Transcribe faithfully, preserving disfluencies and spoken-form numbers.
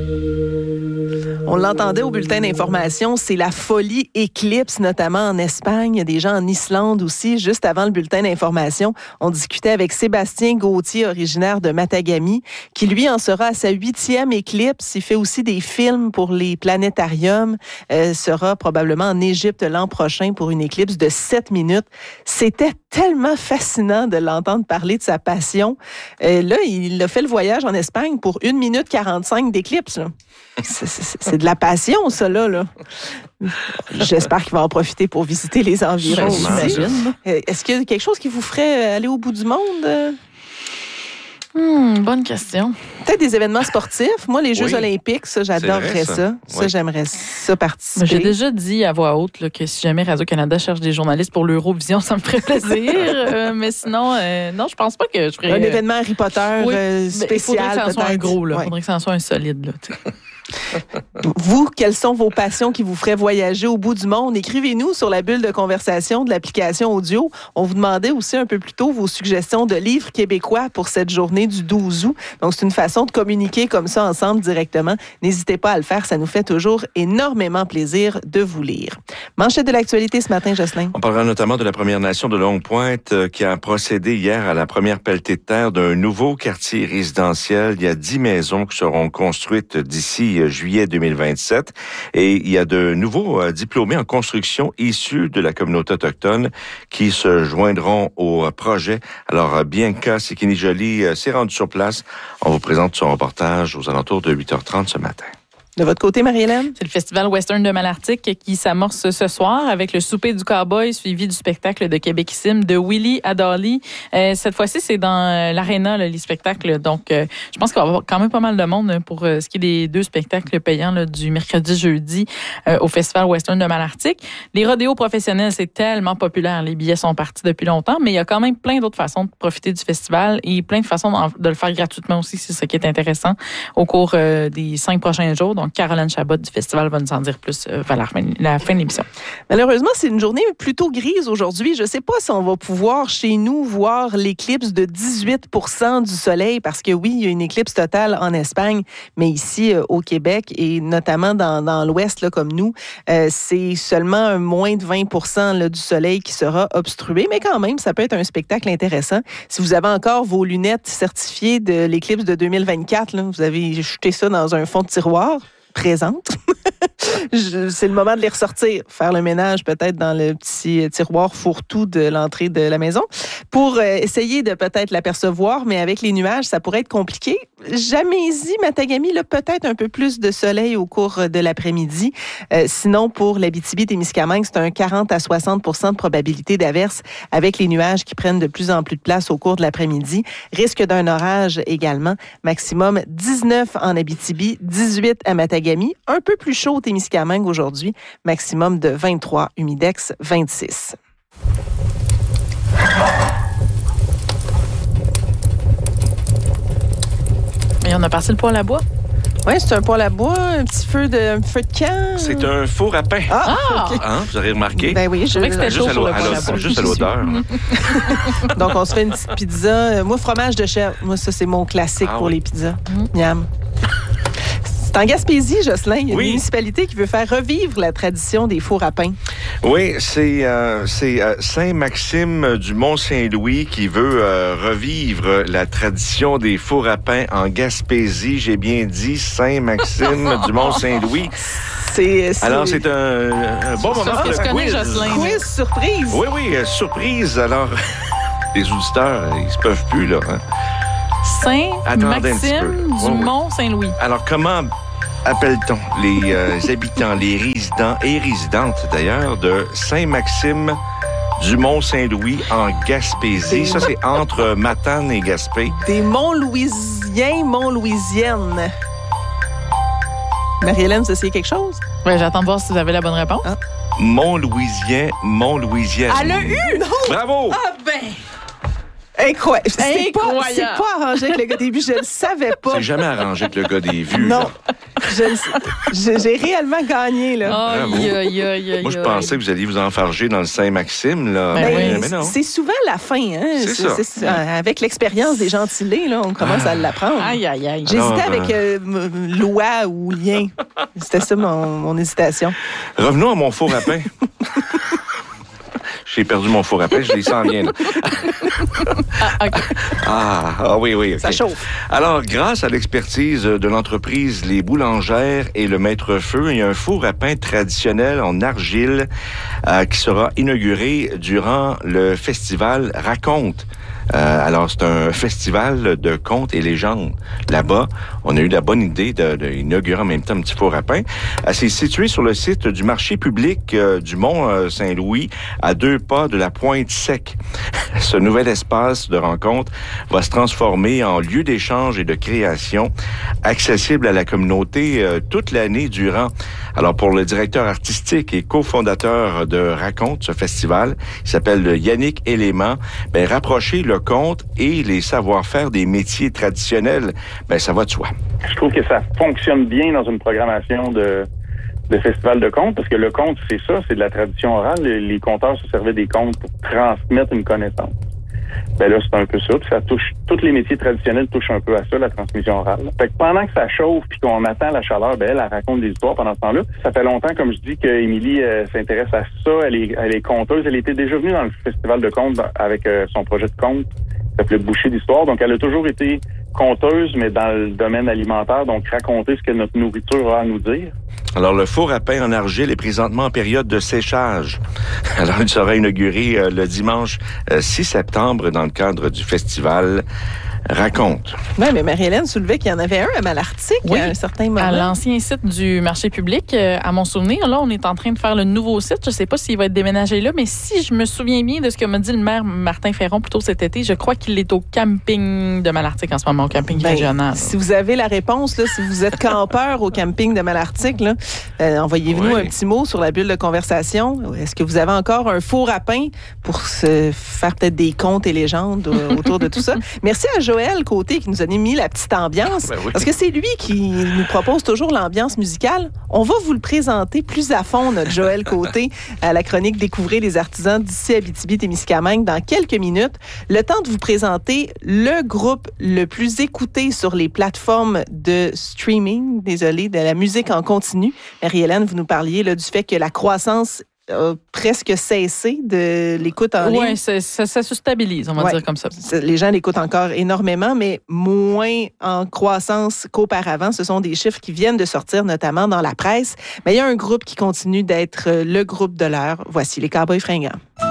On l'entendait au bulletin d'information, c'est la folie éclipse, notamment en Espagne. Il y a des gens en Islande aussi. Juste avant le bulletin d'information, on discutait avec Sébastien Gauthier, originaire de Matagami, qui lui en sera à sa huitième éclipse. Il fait aussi des films pour les planétariums. Euh, sera probablement en Égypte l'an prochain pour une éclipse de sept minutes. C'était tellement fascinant de l'entendre parler de sa passion. Euh, là, il a fait le voyage en Espagne pour une minute quarante-cinq d'éclipse. Là. C'est, c'est, c'est de la passion, ça, là. là. J'espère qu'il va en profiter pour visiter les environs. J'imagine. Est-ce qu'il y a quelque chose qui vous ferait aller au bout du monde? Hmm, bonne question. Peut-être des événements sportifs. Moi, les Jeux oui. olympiques, ça, j'adorerais vrai, ça. ça. Ça, Oui. j'aimerais ça participer. J'ai déjà dit à voix haute là, que si jamais Radio-Canada cherche des journalistes pour l'Eurovision, ça me ferait plaisir. euh, mais sinon, euh, non, je pense pas que je ferais... Un événement Harry Potter oui, euh, spécial, il faudrait que ça en soit un peut-être. gros. Il Ouais. faudrait que ça en soit un solide. Là, Vous, quelles sont vos passions qui vous feraient voyager au bout du monde? Écrivez-nous sur la bulle de conversation de l'application audio. On vous demandait aussi un peu plus tôt vos suggestions de livres québécois pour cette journée du douze août. Donc, c'est une façon de communiquer comme ça ensemble directement. N'hésitez pas à le faire. Ça nous fait toujours énormément plaisir de vous lire. Manchette de l'actualité ce matin, Jocelyn. On parlera notamment de la Première Nation de Longue-Pointe euh, qui a procédé hier à la première pelletée de terre d'un nouveau quartier résidentiel. Il y a dix maisons qui seront construites d'ici euh, juillet deux mille vingt-sept et il y a de nouveaux euh, diplômés en construction issus de la communauté autochtone qui se joindront au euh, projet. Alors, euh, Bianca Sikini-Joly euh, s'est rendue sur place. On vous présente son reportage aux alentours de huit heures trente ce matin. De votre côté, Marie-Hélène? C'est le Festival Western de Malartic qui s'amorce ce soir avec le souper du cowboy suivi du spectacle de Québécissime de Willie à Dolly. Euh, cette fois-ci, c'est dans euh, l'aréna, là, les spectacles. Donc, euh, je pense qu'il va y avoir quand même pas mal de monde pour euh, ce qui est des deux spectacles payants là, du mercredi-jeudi euh, au Festival Western de Malartic. Les rodéos professionnels, c'est tellement populaire. Les billets sont partis depuis longtemps, mais il y a quand même plein d'autres façons de profiter du festival et plein de façons de le faire gratuitement aussi. C'est ce qui est intéressant au cours euh, des cinq prochains jours. Donc, Caroline Chabot du festival va nous en dire plus euh, vers la fin, la fin de l'émission. Malheureusement, c'est une journée plutôt grise aujourd'hui. Je ne sais pas si on va pouvoir, chez nous, voir l'éclipse de dix-huit pour cent du soleil, parce que oui, il y a une éclipse totale en Espagne, mais ici, euh, au Québec, et notamment dans, dans l'Ouest, là, comme nous, euh, c'est seulement un moins de vingt pour cent là, du soleil qui sera obstrué, mais quand même, ça peut être un spectacle intéressant. Si vous avez encore vos lunettes certifiées de l'éclipse de deux mille vingt-quatre, là, vous avez jeté ça dans un fond de tiroir, présente. C'est le moment de les ressortir, faire le ménage peut-être dans le petit tiroir fourre-tout de l'entrée de la maison pour euh, essayer de peut-être l'apercevoir, mais avec les nuages, ça pourrait être compliqué. Jamais-y, Matagami, là, peut-être un peu plus de soleil au cours de l'après-midi. Euh, sinon, pour l'Abitibi-Témiscamingue, c'est un quarante à soixante pour cent de probabilité d'averse avec les nuages qui prennent de plus en plus de place au cours de l'après-midi. Risque d'un orage également. Maximum dix-neuf en Abitibi, dix-huit à Matagami. Un peu plus chaud au Témiscamingue aujourd'hui. Maximum de vingt-trois, humidex vingt-six. Et on a passé le poêle à bois. Oui, c'est un poêle à bois, un petit feu de, un feu de camp. C'est un four à pain. Ah! Ah! Okay. Hein, vous avez remarqué? Ben oui, je trouvais que c'était Juste chaud à pour l'o- le à poêle à l'o- bois. juste à l'odeur. Donc, on se fait une petite pizza. Euh, Moi, fromage de chèvre. Moi, ça, c'est mon classique Ah pour oui. les pizzas. Mm. Miam. C'est en Gaspésie, Jocelyn. Il y a Oui. une municipalité qui veut faire revivre la tradition des fours à pain. Oui, c'est euh, c'est euh, Saint-Maxime du Mont-Saint-Louis qui veut euh, revivre la tradition des fours à pain en Gaspésie. J'ai bien dit Saint-Maxime du Mont-Saint-Louis. C'est, c'est... Alors, c'est un, un bon moment Sauf pour que le je connais quiz. Jocelyn. Quiz surprise. Oui, oui, euh, surprise. Alors, les auditeurs, euh, ils se peuvent plus, là. Hein? Attendez un petit peu. Saint-Maxime du Oui, oui. Mont-Saint-Louis. Alors, comment appelle-t-on les euh, habitants, les résidents et résidentes, d'ailleurs, de Saint-Maxime du Mont-Saint-Louis en Gaspésie? Ça, c'est entre Matane et Gaspé. Des Mont-Louisiens, Mont-Louisiennes. Marie-Hélène, vous essayez quelque chose? Ouais, j'attends de voir si vous avez la bonne réponse. Ah. Mont-Louisien, Mont-Louisienne. Elle a eu! Non! Bravo! Ah ben! Incroyable. C'est pas, Incroyable. c'est pas arrangé avec le gars des vues. Je le savais pas. C'est jamais arrangé que le gars des vues. Non. là. Je, j'ai réellement gagné, là. Oh, Bravo. yeah, yeah, yeah, Moi, je yeah. pensais que vous alliez vous enfarger dans le Saint-Maxime, là. Ben Ben, oui. mais non. C'est souvent la fin. Hein? C'est ça. c'est- avec l'expérience des gentilés, là, on commence à l'apprendre. Aïe, aïe, aïe. J'hésitais Alors, avec euh, m- loi ou lien. C'était ça mon, mon hésitation. Revenons à mon four à pain. J'ai perdu mon four à pain, je les sens bien, là. Ah, OK. Ah, ah oui, oui. OK. Ça chauffe. Alors, grâce à l'expertise de l'entreprise Les Boulangères et le Maître-Feu, il y a un four à pain traditionnel en argile euh, qui sera inauguré durant le festival Raconte. Euh, alors, c'est un festival de contes et légendes. Là-bas, on a eu la bonne idée d'inaugurer en même temps un petit four à pain. Euh, c'est situé sur le site du marché public euh, du Mont-Saint-Louis, à deux pas de la Pointe-Sec. Ce nouvel espace de rencontre va se transformer en lieu d'échange et de création, accessible à la communauté euh, toute l'année durant. Alors, pour le directeur artistique et cofondateur de Raconte, ce festival, il s'appelle Yannick Élément, ben, rapprocher le conte et les savoir-faire des métiers traditionnels, ben, ça va de soi. Je trouve que ça fonctionne bien dans une programmation de, de festival de contes, parce que le conte, c'est ça, c'est de la tradition orale. Les, les conteurs se servaient des contes pour transmettre une connaissance. Ben là, c'est un peu ça. Puis ça touche, tous les métiers traditionnels touchent un peu à ça, la transmission orale. Fait que pendant que ça chauffe puis qu'on attend la chaleur, ben elle, elle raconte des histoires pendant ce temps-là. Ça fait longtemps, comme je dis, qu'Émilie euh, s'intéresse à ça. Elle est, elle est conteuse. Elle était déjà venue dans le festival de contes avec euh, son projet de conte qui s'appelait Boucher d'histoire. Donc, elle a toujours été conteuse, mais dans le domaine alimentaire, donc raconter ce que notre nourriture a à nous dire. Alors, le four à pain en argile est présentement en période de séchage. Alors, il sera inauguré euh, le dimanche euh, six septembre dans le cadre du festival Raconte. Oui, mais Marie-Hélène soulevait qu'il y en avait un à Malartic Oui, à un certain moment. à l'ancien site du marché public, euh, à mon souvenir. Là, on est en train de faire le nouveau site. Je ne sais pas s'il va être déménagé là, mais si je me souviens bien de ce que m'a dit le maire Martin Ferron plus tôt cet été, je crois qu'il est au camping de Malartic en ce moment, au camping Ben, régional. si vous avez la réponse, là, si vous êtes campeur au camping de Malartic, là, euh, envoyez-nous Oui. un petit mot sur la bulle de conversation. Est-ce que vous avez encore un four à pain pour se faire peut-être des contes et légendes euh, autour de tout ça? Merci à Joël Côté qui nous a mis la petite ambiance. Ben oui. Parce que c'est lui qui nous propose toujours l'ambiance musicale. On va vous le présenter plus à fond, notre Joël Côté, à la chronique Découvrez les artisans d'ici Abitibi-Témiscamingue dans quelques minutes. Le temps de vous présenter le groupe le plus écouté sur les plateformes de streaming, désolé, de la musique en continu. Marie-Hélène, vous nous parliez là, du fait que la croissance a presque cessé de l'écoute en ligne. Oui, ça, ça, ça se stabilise, on va Ouais. dire comme ça. Les gens l'écoutent encore énormément, mais moins en croissance qu'auparavant. Ce sont des chiffres qui viennent de sortir, notamment dans la presse. Mais il y a un groupe qui continue d'être le groupe de l'heure. Voici les Cowboys fringants.